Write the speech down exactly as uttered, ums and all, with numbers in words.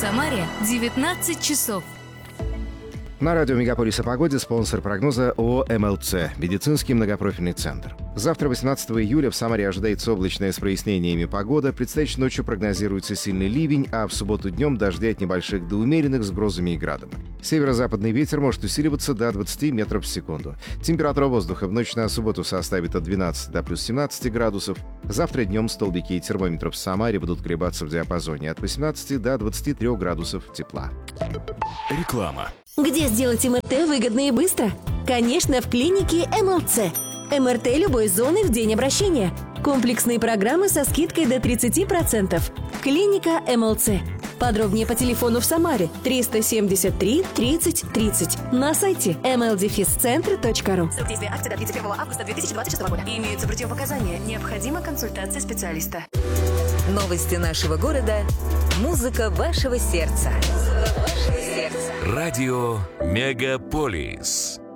Самаре девятнадцать часов. На радио «Мегаполис» о погоде спонсор прогноза ООО «эм эл цэ» – медицинский многопрофильный центр. Завтра, восемнадцатого июля, в Самаре ожидается облачная с прояснениями погода. Предстоящей ночью прогнозируется сильный ливень, а в субботу днем дожди от небольших до умеренных с грозами и градом. Северо-западный ветер может усиливаться до двадцати метров в секунду. Температура воздуха в ночь на субботу составит от двенадцати до плюс семнадцати градусов. Завтра днем столбики термометров в Самаре будут колебаться в диапазоне от восемнадцати до двадцати трёх градусов тепла. Реклама. Где сделать эм эр тэ выгодно и быстро? Конечно, в клинике эм эл цэ. эм эр тэ любой зоны в день обращения. Комплексные программы со скидкой до тридцати процентов. Клиника эм эл цэ. Подробнее по телефону в Самаре триста семьдесят три тридцать тридцать. На сайте эм эл дефис центр точка ру. Срок действия акции до тридцать первого августа две тысячи двадцать шестого года. Имеются противопоказания. Необходима консультация специалиста. Новости нашего города. Музыка вашего сердца. Радио «Мегаполис».